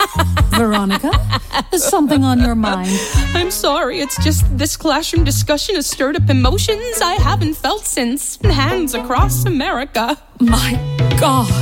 Veronica, is something on your mind? I'm sorry, it's just this classroom discussion has stirred up emotions I haven't felt since Hands Across America. My God.